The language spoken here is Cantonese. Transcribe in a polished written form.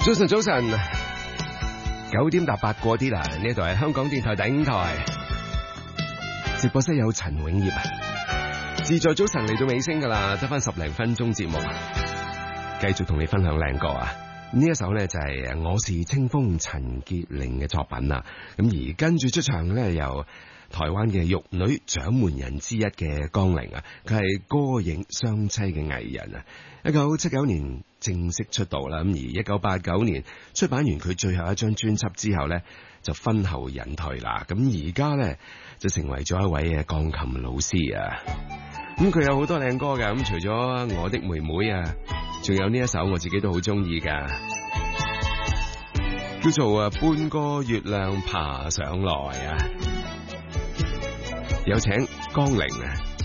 早晨，9點搭8過啲啦，呢度係香港電台第5台，直播室有陳永業啊，自在早晨嚟到尾聲噶啦，得翻10零分鐘節目，繼續同你分享靚歌啊！呢一首呢就係我是清風陳潔靈嘅作品啦，咁而跟住出場呢，由台灣嘅玉女掌門人之一嘅江玲啊，佢係歌影雙棲嘅藝人啊。1979年正式出道啦，咁而1989年出版完佢最後一張專輯之後呢，就婚後隱退啦。咁而家呢，就成為咗一位嘅鋼琴老師啊。咁佢有好多靚歌㗎，咁除咗我的妹妹啊，仲有呢一首我自己都好中意㗎，叫做半個月亮爬上來啊。有請江玲啊。